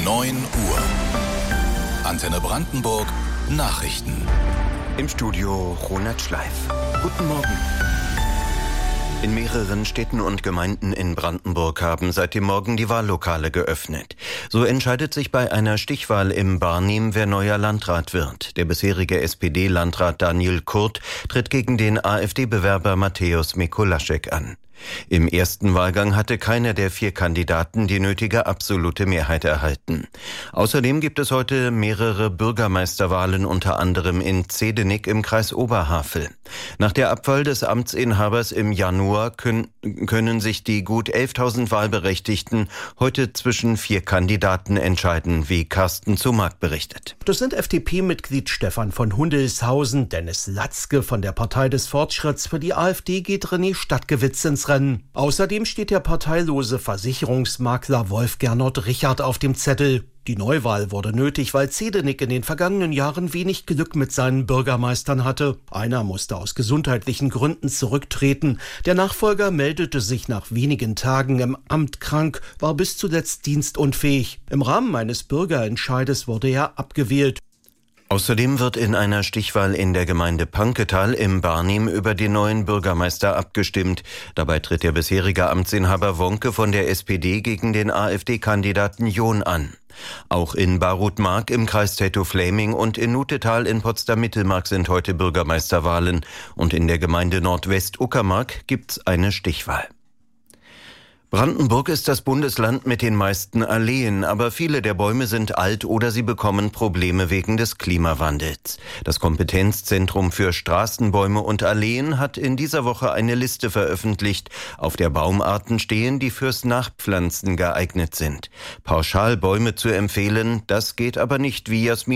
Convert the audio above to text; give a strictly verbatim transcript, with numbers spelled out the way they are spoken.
neun Uhr. Antenne Brandenburg Nachrichten. Im Studio Ronald Schleif. Guten Morgen. In mehreren Städten und Gemeinden in Brandenburg haben seit dem Morgen die Wahllokale geöffnet. So entscheidet sich bei einer Stichwahl im Barnim, wer neuer Landrat wird. Der bisherige S P D-Landrat Daniel Kurt tritt gegen den AfD-Bewerber Mateusz Mikulaschek an. Im ersten Wahlgang hatte keiner der vier Kandidaten die nötige absolute Mehrheit erhalten. Außerdem gibt es heute mehrere Bürgermeisterwahlen, unter anderem in Zehdenick im Kreis Oberhavel. Nach der Abwahl des Amtsinhabers im Januar können, können sich die gut elftausend Wahlberechtigten heute zwischen vier Kandidaten entscheiden, wie Carsten Zumark berichtet. Das sind F D P-Mitglied Stefan von Hundelshausen, Dennis Latzke von der Partei des Fortschritts. Für die AfD geht René Stadtgewitz ins Rennen. Außerdem steht der parteilose Versicherungsmakler Wolf Gernot Richard auf dem Zettel. Die Neuwahl wurde nötig, weil Zehdenick in den vergangenen Jahren wenig Glück mit seinen Bürgermeistern hatte. Einer musste aus gesundheitlichen Gründen zurücktreten. Der Nachfolger meldete sich nach wenigen Tagen im Amt krank, war bis zuletzt dienstunfähig. Im Rahmen eines Bürgerentscheides wurde er abgewählt. Außerdem wird in einer Stichwahl in der Gemeinde Panketal im Barnim über den neuen Bürgermeister abgestimmt. Dabei tritt der bisherige Amtsinhaber Wonke von der S P D gegen den AfD-Kandidaten John an. Auch in Barut-Mark im Kreis Tettow-Fläming und in Nutetal in Potsdam-Mittelmark sind heute Bürgermeisterwahlen. Und in der Gemeinde Nordwest-Uckermark gibt's eine Stichwahl. Brandenburg ist das Bundesland mit den meisten Alleen, aber viele der Bäume sind alt oder sie bekommen Probleme wegen des Klimawandels. Das Kompetenzzentrum für Straßenbäume und Alleen hat in dieser Woche eine Liste veröffentlicht, auf der Baumarten stehen, die fürs Nachpflanzen geeignet sind. Pauschal Bäume zu empfehlen, das geht aber nicht, wie Jasmin